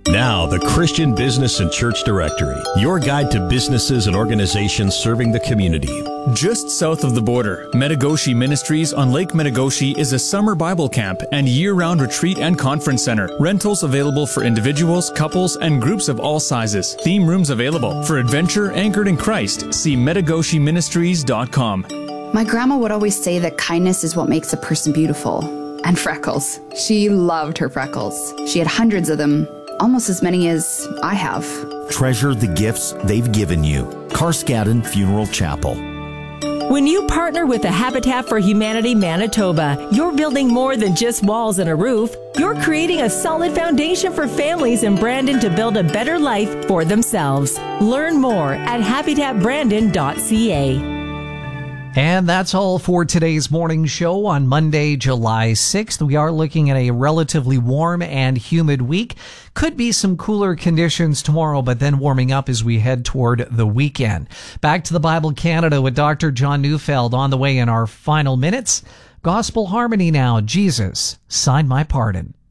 Now, the Christian Business and Church Directory, your guide to businesses and organizations serving the community. Just south of the border, Metigoshe Ministries on Lake Metigoshe is a summer Bible camp and year-round retreat and conference center. Rentals available for individuals, couples, and groups of all sizes. Theme rooms available. For adventure anchored in Christ, see metigosheministries.com. My grandma would always say that kindness is what makes a person beautiful. And freckles. She loved her freckles. She had hundreds of them. Almost as many as I have. Treasure the gifts they've given you. Carskadden Funeral Chapel. When you partner with the Habitat for Humanity Manitoba, you're building more than just walls and a roof. You're creating a solid foundation for families in Brandon to build a better life for themselves. Learn more at habitatbrandon.ca. And that's all for today's morning show on Monday, July 6th. We are looking at a relatively warm and humid week. Could be some cooler conditions tomorrow, but then warming up as we head toward the weekend. Back to the Bible Canada with Dr. John Neufeld on the way in our final minutes. Gospel Harmony now. Jesus, sign my pardon.